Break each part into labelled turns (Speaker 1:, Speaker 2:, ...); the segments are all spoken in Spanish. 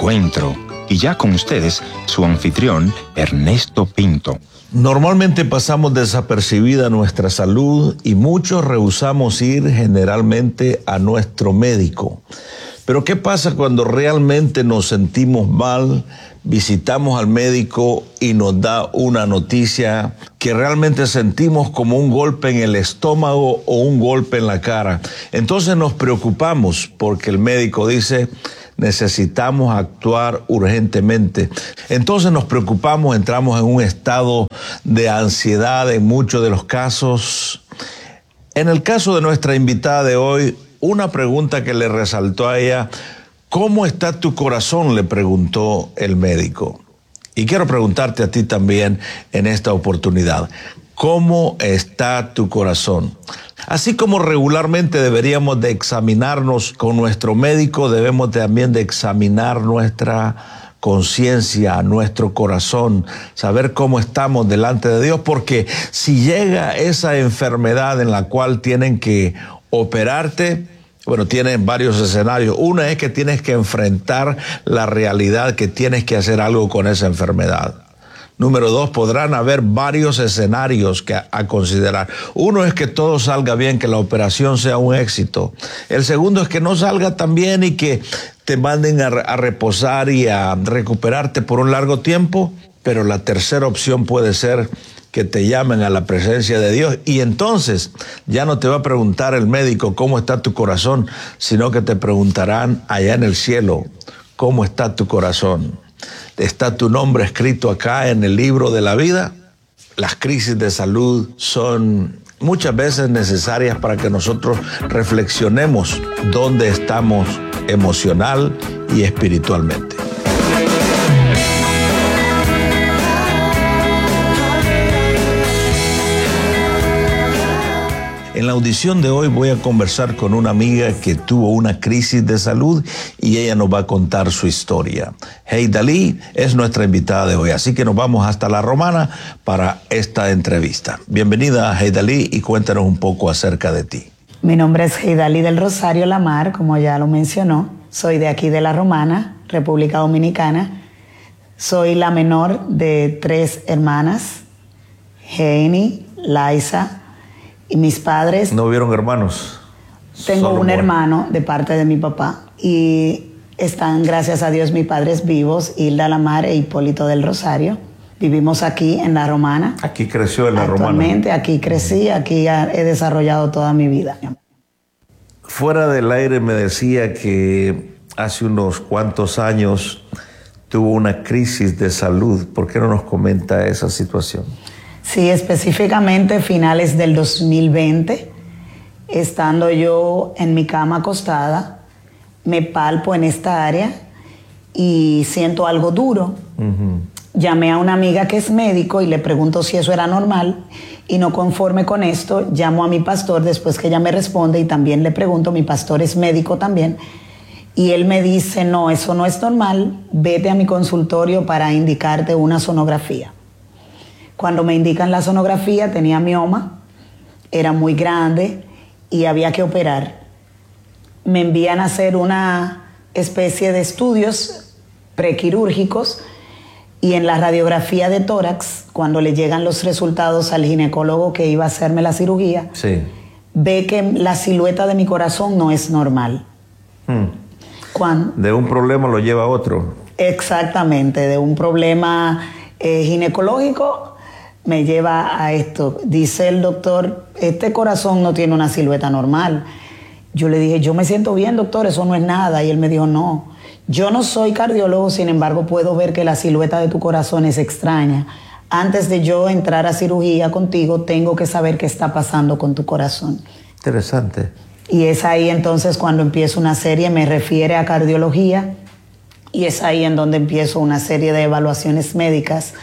Speaker 1: encuentro. Y ya con ustedes, su anfitrión, Ernesto Pinto.
Speaker 2: Normalmente pasamos desapercibida nuestra salud y muchos rehusamos ir generalmente a nuestro médico. Pero ¿qué pasa cuando realmente nos sentimos mal, visitamos al médico y nos da una noticia que realmente sentimos como un golpe en el estómago o un golpe en la cara? Entonces nos preocupamos porque el médico dice: necesitamos actuar urgentemente. Entonces nos preocupamos, entramos en un estado de ansiedad en muchos de los casos. En el caso de nuestra invitada de hoy, una pregunta que le resaltó a ella: ¿cómo está tu corazón?, le preguntó el médico. Y quiero preguntarte a ti también en esta oportunidad: ¿cómo está tu corazón? Así como regularmente deberíamos de examinarnos con nuestro médico, debemos también de examinar nuestra conciencia, nuestro corazón, saber cómo estamos delante de Dios, porque si llega esa enfermedad en la cual tienen que operarte, bueno, tienen varios escenarios. Uno es que tienes que enfrentar la realidad, que tienes que hacer algo con esa enfermedad. Número dos, podrán haber varios escenarios a considerar. Uno es que todo salga bien, que la operación sea un éxito. El segundo es que no salga tan bien y que te manden a reposar y a recuperarte por un largo tiempo. Pero la tercera opción puede ser que te llamen a la presencia de Dios, y entonces ya no te va a preguntar el médico cómo está tu corazón, sino que te preguntarán allá en el cielo: ¿cómo está tu corazón? ¿Está tu nombre escrito acá en el libro de la vida? Las crisis de salud son muchas veces necesarias para que nosotros reflexionemos dónde estamos emocional y espiritualmente. En la audición de hoy voy a conversar con una amiga que tuvo una crisis de salud y ella nos va a contar su historia. Heydalí es nuestra invitada de hoy, así que nos vamos hasta La Romana para esta entrevista. Bienvenida, Heydalí, y cuéntanos un poco acerca de ti.
Speaker 3: Mi nombre es Heydalí del Rosario Lamar, como ya lo mencionó. Soy de aquí de La Romana, República Dominicana. Soy la menor de 3 hermanas, Heini, Laisa, y mis padres.
Speaker 2: ¿No hubieron hermanos?
Speaker 3: Tengo un hermano de parte de mi papá y están, gracias a Dios, mis padres vivos, Hilda Lamar e Hipólito del Rosario. Vivimos aquí en La Romana.
Speaker 2: Aquí creció en La Romana.
Speaker 3: Actualmente aquí crecí, aquí he desarrollado toda mi vida.
Speaker 2: Fuera del aire me decía que hace unos cuantos años tuvo una crisis de salud. ¿Por qué no nos comenta esa situación?
Speaker 3: Sí, específicamente finales del 2020, estando yo en mi cama acostada, me palpo en esta área y siento algo duro. Llamé a una amiga que es médico y le pregunto si eso era normal, y no conforme con esto, llamo a mi pastor después que ella me responde y también le pregunto, mi pastor es médico también, y él me dice: no, eso no es normal, vete a mi consultorio para indicarte una sonografía. Cuando me indican la sonografía, tenía mioma, era muy grande y había que operar. Me envían a hacer una especie de estudios prequirúrgicos, y en la radiografía de tórax, cuando le llegan los resultados al ginecólogo que iba a hacerme la cirugía,
Speaker 2: sí,
Speaker 3: ve que la silueta de mi corazón no es normal.
Speaker 2: De un problema lo lleva a otro.
Speaker 3: Exactamente, de un problema ginecológico me lleva a esto. Dice el doctor: este corazón no tiene una silueta normal. Yo le dije: yo me siento bien, doctor, eso no es nada. Y él me dijo: no, yo no soy cardiólogo, sin embargo puedo ver que la silueta de tu corazón es extraña. Antes de yo entrar a cirugía contigo, tengo que saber qué está pasando con tu corazón.
Speaker 2: Interesante.
Speaker 3: Y es ahí entonces cuando empiezo una serie, me refiere a cardiología, y es ahí en donde empiezo una serie de evaluaciones médicas.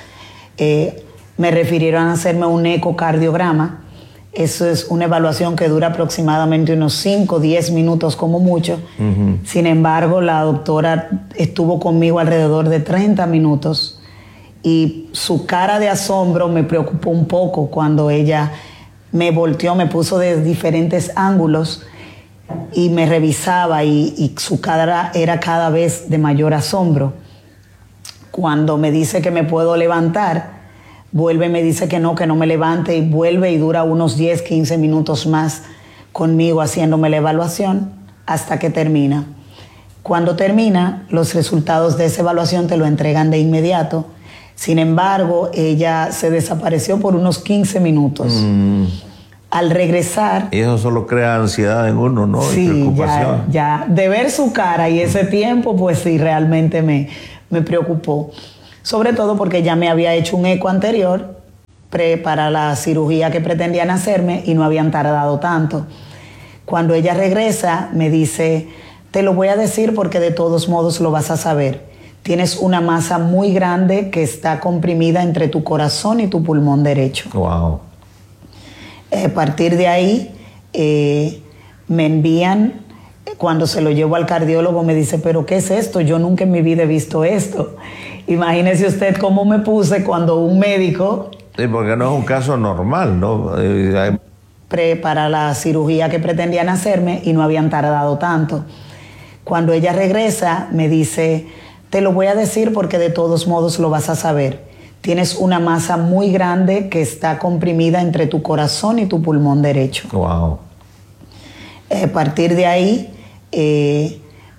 Speaker 3: Me refirieron a hacerme un ecocardiograma. Eso es una evaluación que dura aproximadamente unos 5 o 10 minutos como mucho. Sin embargo, la doctora estuvo conmigo alrededor de 30 minutos y su cara de asombro me preocupó un poco cuando ella me volteó, me puso de diferentes ángulos y me revisaba y su cara era cada vez de mayor asombro. Cuando me dice que me puedo levantar, vuelve y me dice que no me levante, y vuelve y dura unos 10, 15 minutos más conmigo haciéndome la evaluación hasta que termina. Cuando termina, los resultados de esa evaluación te lo entregan de inmediato. Sin embargo, ella se desapareció por unos 15 minutos. Al regresar...
Speaker 2: Y eso solo crea ansiedad en uno, ¿no?
Speaker 3: Sí,
Speaker 2: y preocupación.
Speaker 3: ya de ver su cara y ese tiempo, pues sí, realmente me preocupó. Sobre todo porque ya me había hecho un eco anterior para la cirugía que pretendían hacerme y no habían tardado tanto. Cuando ella regresa, me dice, te lo voy a decir porque de todos modos lo vas a saber. Tienes una masa muy grande que está comprimida entre tu corazón y tu pulmón derecho.
Speaker 2: Wow.
Speaker 3: A partir de ahí, me envían, cuando se lo llevo al cardiólogo, me dice, ¿pero qué es esto? Yo nunca en mi vida he visto esto. Imagínese usted cómo me puse cuando un médico...
Speaker 2: Sí, porque no es un caso normal, ¿no?
Speaker 3: Para la cirugía que pretendían hacerme y no habían tardado tanto. Cuando ella regresa, me dice, te lo voy a decir porque de todos modos lo vas a saber. Tienes una masa muy grande que está comprimida entre tu corazón y tu pulmón derecho.
Speaker 2: Wow.
Speaker 3: A partir de ahí,